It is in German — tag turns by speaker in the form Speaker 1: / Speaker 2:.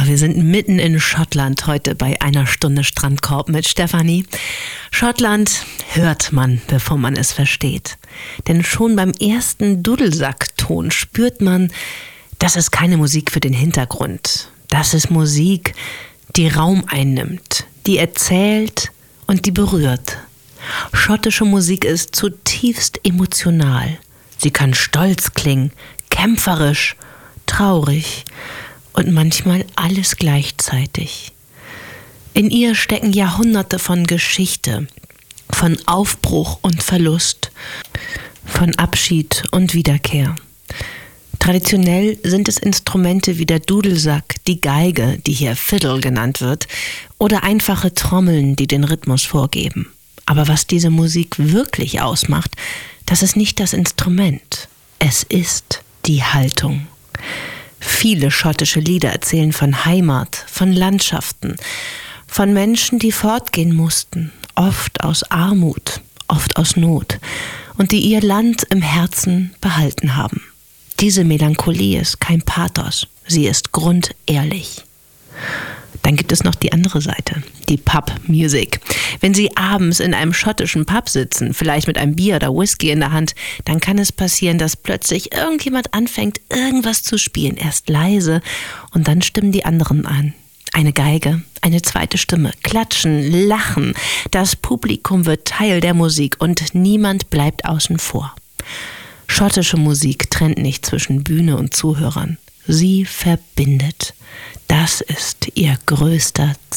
Speaker 1: wir sind mitten in Schottland heute bei einer Stunde Strandkorb mit Stefanie. Schottland hört man, bevor man es versteht. Denn schon beim ersten Dudelsackton spürt man, das ist keine Musik für den Hintergrund. Das ist Musik, die Raum einnimmt, die erzählt und die berührt. Schottische Musik ist zutiefst emotional. Sie kann stolz klingen, kämpferisch, traurig und manchmal alles gleichzeitig. In ihr stecken Jahrhunderte von Geschichte, von Aufbruch und Verlust, von Abschied und Wiederkehr. Traditionell sind es Instrumente wie der Dudelsack, die Geige, die hier Fiddle genannt wird, oder einfache Trommeln, die den Rhythmus vorgeben. Aber was diese Musik wirklich ausmacht, das ist nicht das Instrument. Es ist die Haltung. Viele schottische Lieder erzählen von Heimat, von Landschaften, von Menschen, die fortgehen mussten, oft aus Armut, oft aus Not, und die ihr Land im Herzen behalten haben. Diese Melancholie ist kein Pathos, sie ist grundehrlich. Dann gibt es noch die andere Seite, die Pub-Music. Wenn Sie abends in einem schottischen Pub sitzen, vielleicht mit einem Bier oder Whisky in der Hand, dann kann es passieren, dass plötzlich irgendjemand anfängt, irgendwas zu spielen. Erst leise und dann stimmen die anderen an. Eine Geige, eine zweite Stimme, klatschen, lachen. Das Publikum wird Teil der Musik und niemand bleibt außen vor. Schottische Musik trennt nicht zwischen Bühne und Zuhörern. Sie verbindet. Das ist ihr größter